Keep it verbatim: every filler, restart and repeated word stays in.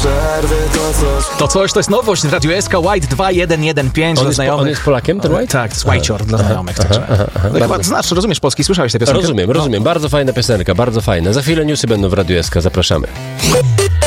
przerwy to coś. To coś, to jest nowość w Radiu S K, White dwa jeden jeden pięć dla On jest, po, znajomych. on jest Polakiem, ten White? Tak, to jest Whitecior dla znajomych. Aha, aha, aha, no, chyba znasz, rozumiesz polski, słyszałeś tę piosenkę? Rozumiem, rozumiem. Bardzo fajna piosenka, bardzo fajna. Za chwilę newsy będą w Radiu S K, zapraszamy.